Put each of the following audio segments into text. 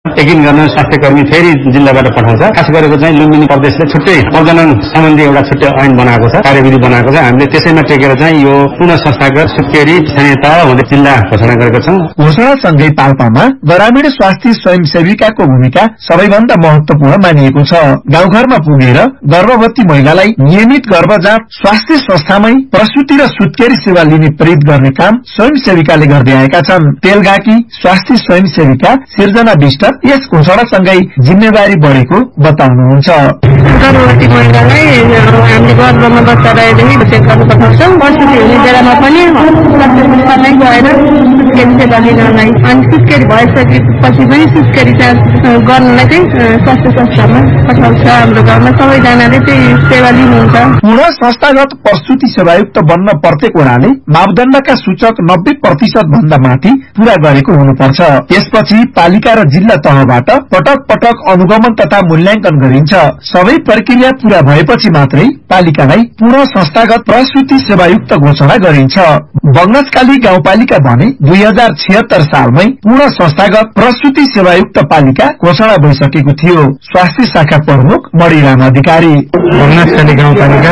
Taking गर्न स्वास्थ्य कर्मी फेरि जिल्लाबाट पठाउँछ। खास गरेको चाहिँ लुम्बिनी प्रदेशले छुट्टै प्रजनन सम्बन्धी एउटा छुट्टै ऐन बनाएको छ, कार्यविधि बनाएको छ। हामीले त्यसैमा टेकेर चाहिँ यो पुनः संस्थागत सुत्केरी स्थानीयता हुँदै जिल्ला घोषणा गरेका छौं। घोषणासँगै पाल्पामा ग्रामीण स्वास्थ्य स्वयंसेविकाको भूमिका सबैभन्दा महत्वपूर्ण मानिएको छ। गाउँघरमा पुगेर गर्भवती महिलालाई नियमित गर्भ जाँच, स्वास्थ्य संस्थामै प्रसूति र सुत्केरी सेवा लिने प्रेरित गर्ने काम स्वयंसेविकाले गर्दै आएका छन्। तेलगाकी स्वास्थ्य स्वयंसेविका सिर्जना विष्ट यस घोषणासँगै जिम्मेवारी बढेको बताउनुहुन्छ। गर्भवती महिलालाई हामीले गर्भमा बच्चा रहेदेखि चेक गर्न पठाउँछौँ। प्रसूति हुने बेलामा पनि स्वास्थ्य संस्थामै गएर सुत्केरी सेवा लिनलाई, अनि सुत्केरी भइसकेपछि पनि सुत्केरी जाँच गर्नलाई चाहिँ स्वास्थ्य संस्थामा पठाउँछ। हाम्रो घरमा सबैजनाले चाहिँ सेवा लिनुहुन्छ। पूर्ण संस्थागत प्रसूति सेवायुक्त बन्न प्रत्येक वडाले मापदण्डका सूचक 90% भन्दा माथि पूरा गरेको हुनुपर्छ। त्यसपछि पालिका र जिल्ला तहबाट पटक पटक अनुगमन तथा मूल्याङ्कन गरिन्छ। सबै प्रक्रिया पूरा भएपछि मात्रै पालिकालाई पूर्ण संस्थागत प्रसूति सेवायुक्त घोषणा गरिन्छ। बगनसकाली गाउँपालिका भने 2076 सालमै पूर्ण संस्थागत प्रसूति सेवायुक्त पालिका घोषणा भइसकेको थियो। स्वास्थ्य शाखा प्रमुख मणिराम अधिकारी बगनसकाली गाउँपालिका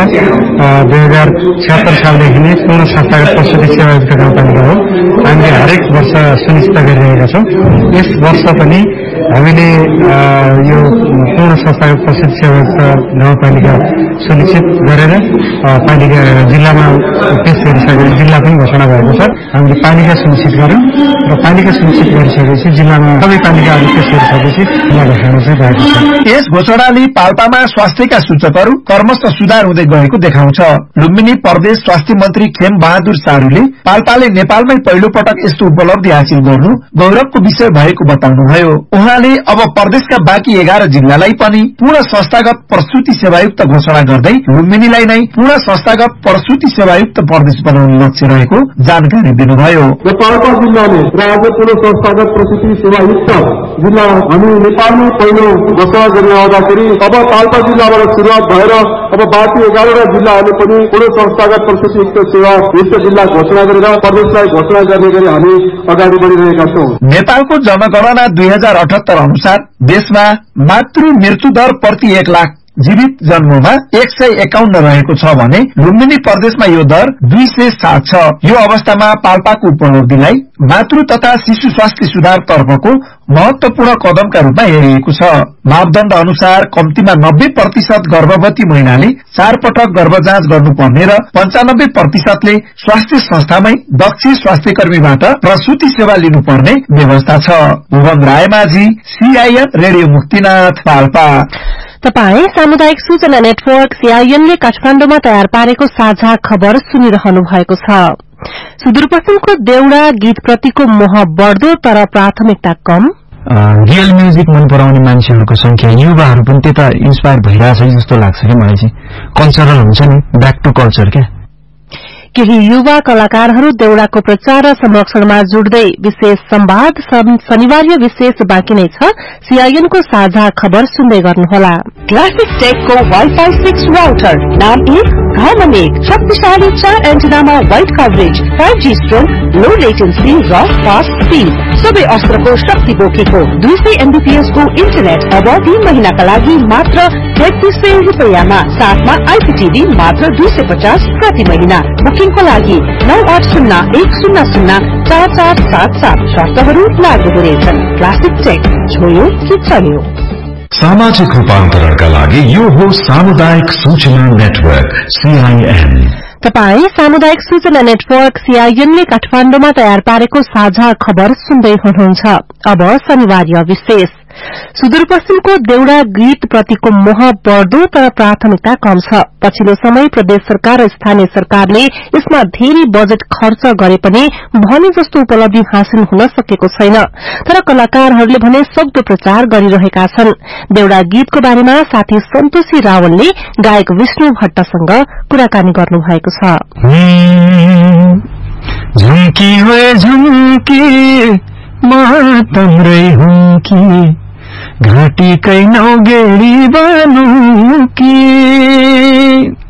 2076 सालदेखि नै पूर्ण संस्थागत प्रसूति सेवायुक्त गाउँपालिका हो। हामीले हरेक वर्ष सुनिश्चित गरिरहेका छौँ। यस वर्ष पनि हामीले यो पूर्ण संस्थागत प्रसूति सेवायुक्त गाउँपालिका सुनिश्चित गरेर पालिका जिल्लामा पेश गरिसकेर जिल्ला पनि घोषणा भएको छ। हामीले पालिका सुनिश्चित गर्यौं र पालिका सुनिश्चित गरिसकेपछि जिल्लामा सबै पालिकाहरू पेश गरिसकेपछि जिल्ला घोषणा चाहिँ भएको छ। यस घोषणाले पाल्पामा स्वास्थ्यका सूचकहरू क्रमशः सुधार हुँदै गएको देखाउँछ। लुम्बिनी प्रदेश स्वास्थ्य मन्त्री खेम बहादुर सारूले पाल्पाले नेपालमै पहिलो पटक यस्तो उपलब्धि हासिल गर्नु गौरवको विषय भएको बताउनुभयो। उहाँले अब प्रदेशका बाँकी 11 जिल्लालाई पनि पूर्ण संस्थागत प्रसूति सेवायुक्त घोषणा गर्दै लुम्बिनीलाई नै पूर्ण संस्थागत प्रसूति सेवायुक्त प्रदेश बनाउने लक्ष्य रहेको जानकारी दिनुभयो। पाल्पा जिल्लाले राज्य पूर्ण संस्थागत प्रसूति सेवायुक्त जिल्ला हामी नेपालमै पहिलो घोषणा गर्न आउँदाखेरि अब पाल्पा जिल्लाबाट सुरुवात भएर अब बाँकी 11 जिल्लाहरूले पनि पूर्ण संस्थागत प्रसूतियुक्त सेवायुक्त जिल्ला घोषणा गरेर प्रदेशलाई घोषणा गर्ने गरी हामी अगाडि बढ़िरहेका छौं। नेपालको जनगणना 2078 अनुसार देशमा मातृ मृत्यु दर प्रति 1 लाख जीवित जन्ममा 151 रहेको छ भने लुम्बिनी प्रदेशमा यो दर 207 छ। यो अवस्थामा पाल्पाको उपलब्धिलाई मातृ तथा शिशु स्वास्थ्य सुधार तर्फको महत्वपूर्ण कदमका रूपमा हेरिएको छ। मापदण्ड अनुसार कम्तीमा 90% गर्भवती महिलाले 4 पटक गर्भ जाँच गर्नुपर्ने र 95%ले स्वास्थ्य संस्थामै दक्ष स्वास्थ्य कर्मीबाट प्रसूति सेवा लिनुपर्ने व्यवस्था छ। Bhuwan Raimajhi, CIN radio Muktinath, Palpa. तपाईँ सामुदायिक सूचना नेटवर्क CINले काठमाडौँमा तयार पारेको साझा खबर सुनिरहनु भएको छ। सुदूरपश्चिमको देउडा गीतप्रतिको मोह बढ्दो तर प्राथमिकता कम। रियल म्युजिक मन पराउने मान्छेहरूको संख्या युवाहरू पनि त्यता इन्स्पायर भइरहेछ जस्तो लाग्छ कि मलाई चाहिँ। कल्चरल हुन्छ नि, ब्याक टु कल्चर क्या। केही युवा कलाकारहरू देउडाको प्रचार र संरक्षणमा जुट्दै विशेष संवाद शनिवार्य विशेष बाँकी नै छ। CINको साझा खबर सुन्दै गर्नुहोला। क्लासिक टेकको वाइफाई 6 राउटर नाम 1 घरमा 1 शक्तिशाली 4 एन्टेनामा वाइड कभरेज 5G स्ट्रोङ लो लेटेन्सी र फास्ट स्पिड सबै अस्त्रको शक्ति बोकेको 200 Mbps को इन्टरनेट अब 3 महिनाका लागि मात्र 3300 रुपैयाँमा, साथमा IPTV मात्र 250 प्रति महिना। बुकिङको लागि 9801004477 शर्तहरू लागू हुनेछन्। क्लासिक टेक छोयो कि चल्यो। सामाजिक रूपान्तरणका लागि यो हो सामुदायिक सूचना नेटवर्क CIN। तपाईँ सामुदायिक सूचना नेटवर्क CINले काठमाडौँमा तयार पारेको साझा खबर सुन्दै हुनुहुन्छ। अब शनिवार्य विशेष। सुदूरपश्चिमको देउडा गीत प्रतिको मोह बढ्दो तर प्राथमिकता कम छ। पछिल्लो समय प्रदेश सरकार र स्थानीय सरकारले यसमा धेरै बजेट खर्च गरे पनि भने जस्तो उपलब्धि हासिल हुन सकेको छैन। तर कलाकारहरूले भने सक्दो प्रचार गरिरहेका छन्। देउडा गीतको बारेमा साथी सन्तोषी रावलले गायक विष्णु भट्टसँग कुराकानी गर्नु भएको छ। झुम्की हो झुम्की म तम्रै हुँ कि घाँटीकै नौगेडी बनौँ कि